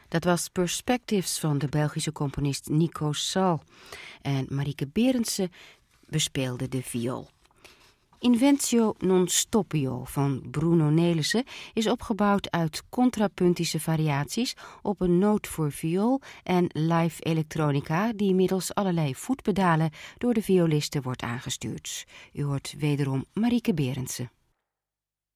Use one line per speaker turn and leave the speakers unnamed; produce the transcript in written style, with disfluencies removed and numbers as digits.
Dat was Perspectives van de Belgische componist Nico Sal. En Marieke Berendsen bespeelde de viool. Inventio non stoppio van Bruno Nelissen is opgebouwd uit contrapuntische variaties op een noot voor viool en live elektronica die middels allerlei voetpedalen door de violisten wordt aangestuurd. U hoort wederom Marieke Berendsen.